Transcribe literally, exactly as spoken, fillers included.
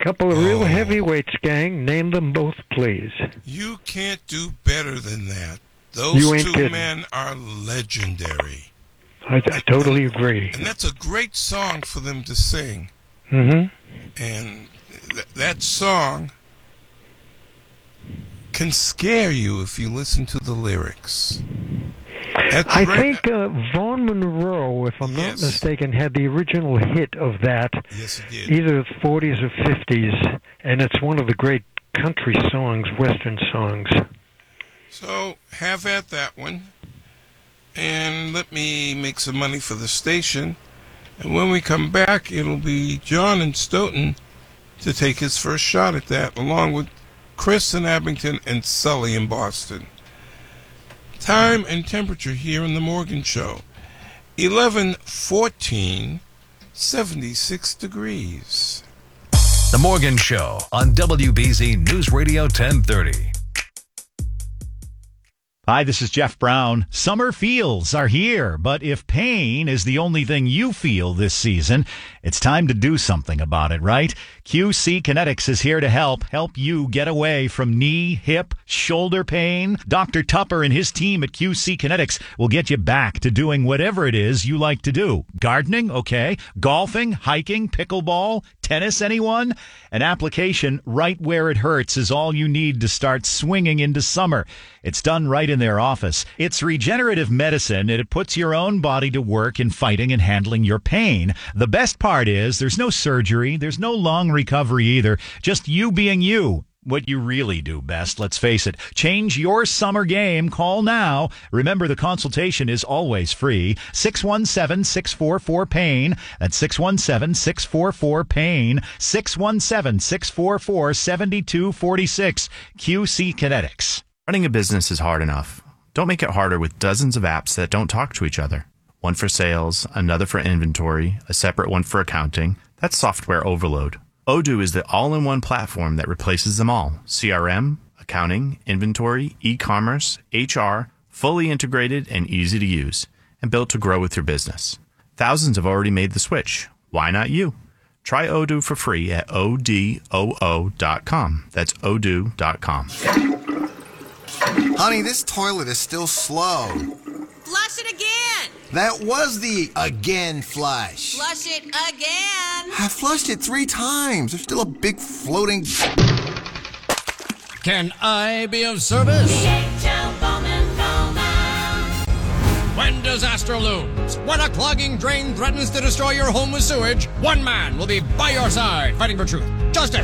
Couple of real Oh. heavyweights, gang. Name them both, please. You can't do better than that. You Those ain't two kidding. men are legendary. I, I totally agree. And that's a great song for them to sing. Mm-hmm. And th- that song can scare you if you listen to the lyrics. That's I right. think uh, Vaughn Monroe, if I'm Yes. not mistaken, had the original hit of that, Yes, it did. either the forties or fifties, and it's one of the great country songs, western songs. So have at that one. And let me make some money for the station. And when we come back, it'll be John in Stoughton to take his first shot at that, along with Chris in Abington and Sully in Boston. Time and temperature here in the Morgan Show. eleven fourteen, seventy-six degrees. The Morgan Show on W B Z News Radio ten thirty. Hi, this is Jeff Brown. Summer feels are here, but if pain is the only thing you feel this season, it's time to do something about it, right? Q C Kinetics is here to help, help you get away from knee, hip, shoulder pain. Doctor Tupper and his team at Q C Kinetics will get you back to doing whatever it is you like to do. Gardening, okay. Golfing, hiking, pickleball, tennis, anyone? An application right where it hurts is all you need to start swinging into summer. It's done right in their office. It's regenerative medicine, and it puts your own body to work in fighting and handling your pain. The best part is there's no surgery, there's no long recovery either, just you being you. What you really do best, let's face it. Change your summer game. Call now. Remember, the consultation is always free. six one seven, six four four, PAIN. That's six one seven, six four four, PAIN. six one seven, six four four, seven two four six. Q C Kinetics. Running a business is hard enough. Don't make it harder with dozens of apps that don't talk to each other. One for sales, another for inventory, a separate one for accounting. That's software overload. Odoo is the all-in-one platform that replaces them all. C R M, accounting, inventory, e-commerce, H R, fully integrated and easy to use, and built to grow with your business. Thousands have already made the switch. Why not you? Try Odoo for free at O D O O dot com. That's odoo dot com. Honey, this toilet is still slow. Flush it again. That was the again flush. Flush it again. I flushed it three times. There's still a big floating... Can I be of service? When disaster looms, when a clogging drain threatens to destroy your home with sewage, one man will be by your side fighting for truth, justice,